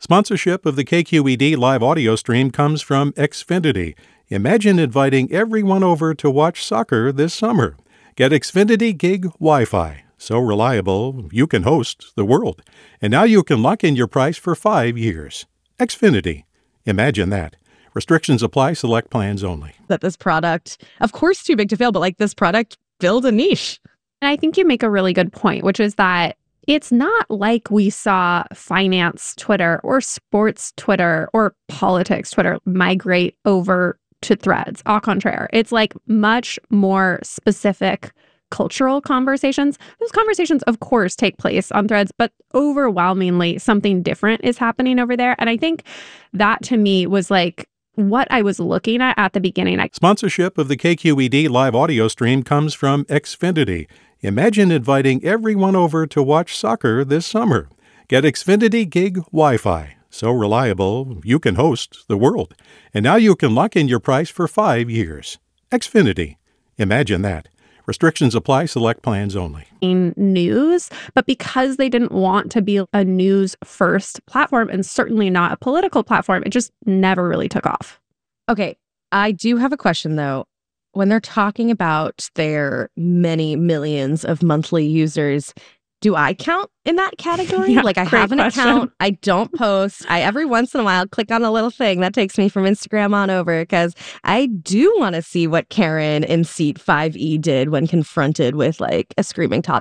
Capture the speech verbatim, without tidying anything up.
Sponsorship of the K Q E D live audio stream comes from Xfinity. Imagine inviting everyone over to watch soccer this summer. Get Xfinity Gig Wi-Fi. So reliable, you can host the world. And now you can lock in your price for five years. Xfinity. Imagine that. Restrictions apply. Select plans only. That this product, of course, too big to fail, but like this product filled a niche. And I think you make a really good point, which is that it's not like we saw finance Twitter or sports Twitter or politics Twitter migrate over to Threads. Au contraire, it's like much more specific cultural conversations. Those conversations, of course, take place on Threads, but overwhelmingly something different is happening over there. And I think that to me was like what I was looking at at the beginning. I- Sponsorship of the K Q E D live audio stream comes from Xfinity. Imagine inviting everyone over to watch soccer this summer. Get Xfinity Gig Wi-Fi. So reliable, you can host the world. And now you can lock in your price for five years. Xfinity. Imagine that. Restrictions apply. Select plans only. In news, but because they didn't want to be a news first platform and certainly not a political platform, it just never really took off. Okay, I do have a question though. When they're talking about their many millions of monthly users, do I count in that category? Yeah, like I great have an question. account, I don't post. I every once in a while click on a little thing that takes me from Instagram on over because I do want to see what Karen in seat five E did when confronted with like a screaming